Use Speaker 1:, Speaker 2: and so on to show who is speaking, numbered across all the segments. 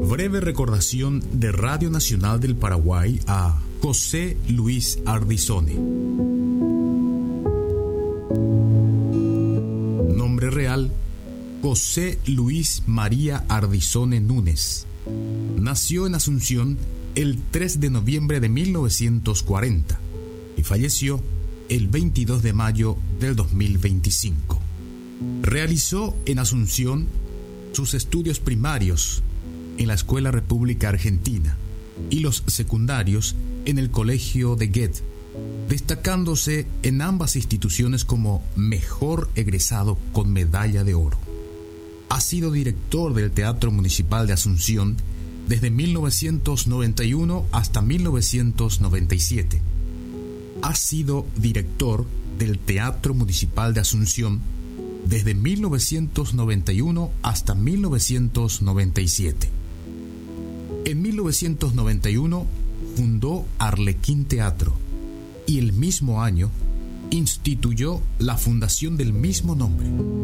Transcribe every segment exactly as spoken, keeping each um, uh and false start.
Speaker 1: Breve recordación de Radio Nacional del Paraguay a José Luis Ardizone. Nombre real: José Luis María Ardizone Núñez. Nació en Asunción el tres de noviembre de mil novecientos cuarenta y falleció el veintidós de mayo del dos mil veinticinco. Realizó en Asunción sus estudios primarios en la Escuela República Argentina y los secundarios en el Colegio de Goethe, destacándose en ambas instituciones como mejor egresado con medalla de oro. Ha sido director del Teatro Municipal de Asunción desde mil novecientos noventa y uno hasta mil novecientos noventa y siete. Ha sido director del Teatro Municipal de Asunción desde mil novecientos noventa y uno hasta mil novecientos noventa y siete. En mil novecientos noventa y uno fundó Arlequín Teatro y el mismo año instituyó la fundación del mismo nombre.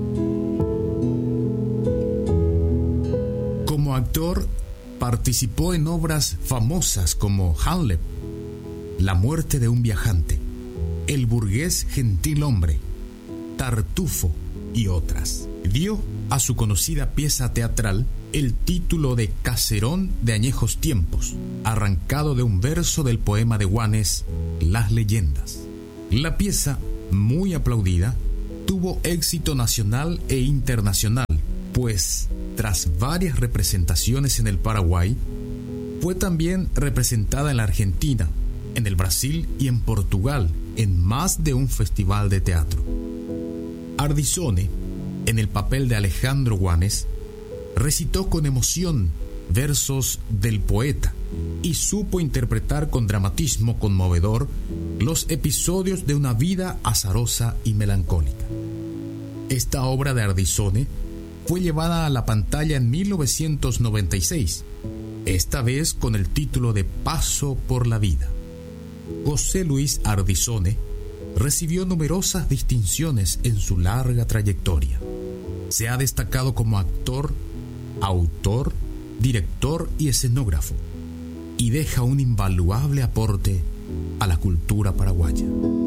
Speaker 1: Como actor, participó en obras famosas como Hamlet, La muerte de un viajante, El burgués gentilhombre, Tartufo y otras. Dio a su conocida pieza teatral el título de Caserón de añejos tiempos, arrancado de un verso del poema de Guanes, Las leyendas. La pieza, muy aplaudida, tuvo éxito nacional e internacional, pues, tras varias representaciones en el Paraguay, fue también representada en la Argentina, en el Brasil y en Portugal, en más de un festival de teatro. Ardizone, en el papel de Alejandro Guanes, recitó con emoción versos del poeta y supo interpretar con dramatismo conmovedor los episodios de una vida azarosa y melancólica. Esta obra de Ardizone fue llevada a la pantalla en mil novecientos noventa y seis, esta vez con el título de Paso por la vida. José Luis Ardizone recibió numerosas distinciones en su larga trayectoria. Se ha destacado como actor, autor, director y escenógrafo, y deja un invaluable aporte a la cultura paraguaya.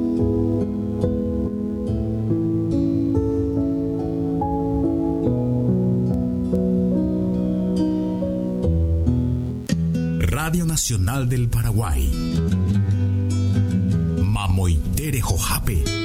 Speaker 1: Radio Nacional del Paraguay. Mamoitere Jojape.